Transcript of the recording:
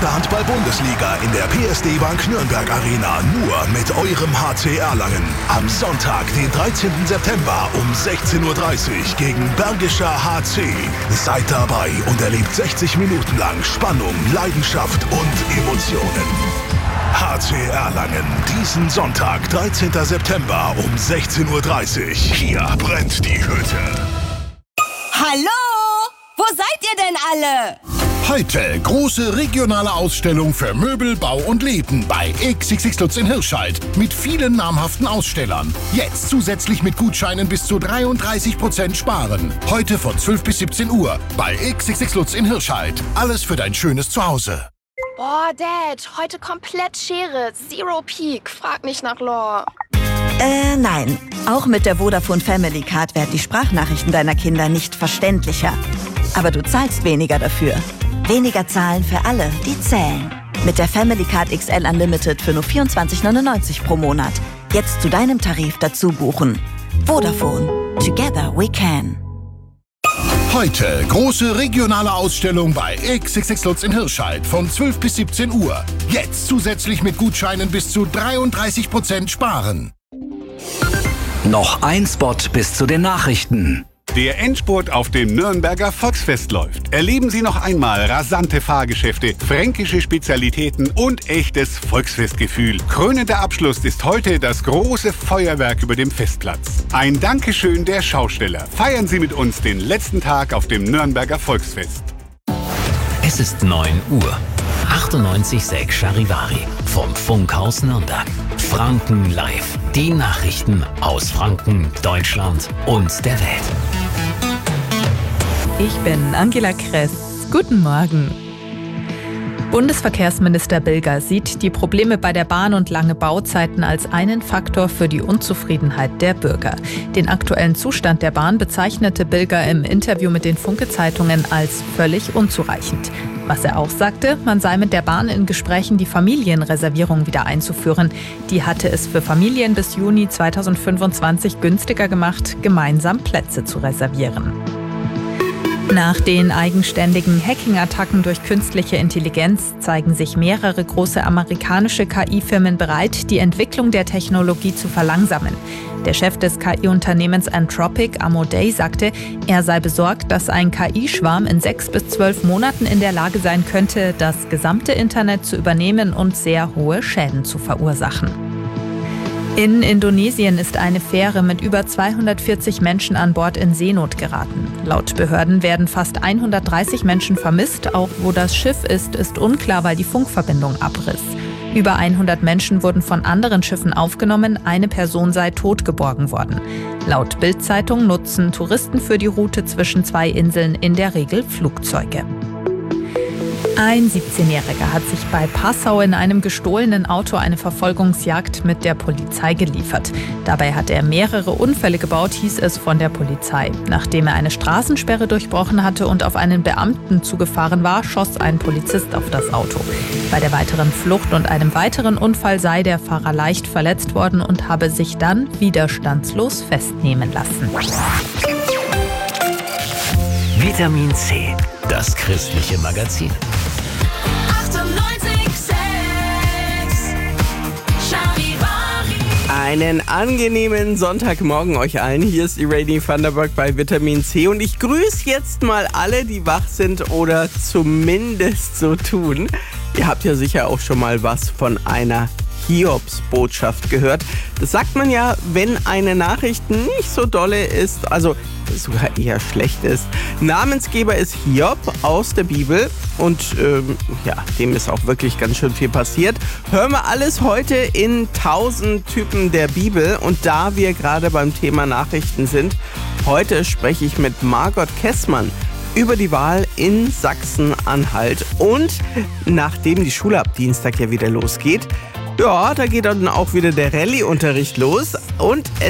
beste Handball-Bundesliga in der PSD Bank Nürnberg Arena. Nur mit eurem HC Erlangen. Am Sonntag, den 13. September um 16:30 Uhr gegen Bergischer HC. Seid dabei und erlebt 60 Minuten lang Spannung, Leidenschaft und Emotionen. HC Erlangen, diesen Sonntag, 13. September um 16:30 Uhr. Hier brennt die Hütte. Hallo? Wo seid ihr denn alle? Heute große regionale Ausstellung für Möbel, Bau und Leben bei XXX Lutz in Hirscheid mit vielen namhaften Ausstellern. Jetzt zusätzlich mit Gutscheinen bis zu 33% sparen. Heute von 12 bis 17 Uhr bei XXX Lutz in Hirscheid. Alles für dein schönes Zuhause. Boah, Dad, heute komplett Schere. Zero Peak. Frag nicht nach Lore. Nein. Auch mit der Vodafone Family Card werden die Sprachnachrichten deiner Kinder nicht verständlicher. Aber du zahlst weniger dafür. Weniger zahlen für alle, die zählen. Mit der Family Card XL Unlimited für nur 24,99 pro Monat. Jetzt zu deinem Tarif dazu buchen. Vodafone. Together we can. Heute große regionale Ausstellung bei XXX Lutz in Hirscheid von 12 bis 17 Uhr. Jetzt zusätzlich mit Gutscheinen bis zu 33% sparen. Noch ein Spot bis zu den Nachrichten. Der Endspurt auf dem Nürnberger Volksfest läuft. Erleben Sie noch einmal rasante Fahrgeschäfte, fränkische Spezialitäten und echtes Volksfestgefühl. Krönender Abschluss ist heute das große Feuerwerk über dem Festplatz. Ein Dankeschön der Schausteller. Feiern Sie mit uns den letzten Tag auf dem Nürnberger Volksfest. Es ist 9 Uhr. 98,6 Charivari vom Funkhaus Nürnberg. Franken live. Die Nachrichten aus Franken, Deutschland und der Welt. Ich bin Angela Kress. Guten Morgen. Bundesverkehrsminister Bilger sieht die Probleme bei der Bahn und lange Bauzeiten als einen Faktor für die Unzufriedenheit der Bürger. Den aktuellen Zustand der Bahn bezeichnete Bilger im Interview mit den Funke-Zeitungen als völlig unzureichend. Was er auch sagte, man sei mit der Bahn in Gesprächen, die Familienreservierung wieder einzuführen. Die hatte es für Familien bis Juni 2025 günstiger gemacht, gemeinsam Plätze zu reservieren. Nach den eigenständigen Hacking-Attacken durch künstliche Intelligenz zeigen sich mehrere große amerikanische KI-Firmen bereit, die Entwicklung der Technologie zu verlangsamen. Der Chef des KI-Unternehmens Anthropic, Amodei, sagte, er sei besorgt, dass ein KI-Schwarm in 6 bis 12 Monaten in der Lage sein könnte, das gesamte Internet zu übernehmen und sehr hohe Schäden zu verursachen. In Indonesien ist eine Fähre mit über 240 Menschen an Bord in Seenot geraten. Laut Behörden werden fast 130 Menschen vermisst. Auch wo das Schiff ist unklar, weil die Funkverbindung abriss. Über 100 Menschen wurden von anderen Schiffen aufgenommen. Eine Person sei tot geborgen worden. Laut Bild-Zeitung nutzen Touristen für die Route zwischen zwei Inseln in der Regel Flugzeuge. Ein 17-Jähriger hat sich bei Passau in einem gestohlenen Auto eine Verfolgungsjagd mit der Polizei geliefert. Dabei hat er mehrere Unfälle gebaut, hieß es von der Polizei. Nachdem er eine Straßensperre durchbrochen hatte und auf einen Beamten zugefahren war, schoss ein Polizist auf das Auto. Bei der weiteren Flucht und einem weiteren Unfall sei der Fahrer leicht verletzt worden und habe sich dann widerstandslos festnehmen lassen. Vitamin C, das christliche Magazin. Einen angenehmen Sonntagmorgen euch allen. Hier ist die Rainy Thunderberg bei Vitamin C und ich grüße jetzt mal alle, die wach sind oder zumindest so tun. Ihr habt ja sicher auch schon mal was von einer Hiobsbotschaft gehört. Das sagt man ja, wenn eine Nachricht nicht so dolle ist, also sogar eher schlecht ist. Namensgeber ist Hiob aus der Bibel und dem ist auch wirklich ganz schön viel passiert. Hören wir alles heute in 1000 Typen der Bibel und da wir gerade beim Thema Nachrichten sind, heute spreche ich mit Margot Kessmann über die Wahl in Sachsen-Anhalt und nachdem die Schule ab Dienstag ja wieder losgeht, ja, da geht dann auch wieder der Rallye-Unterricht los und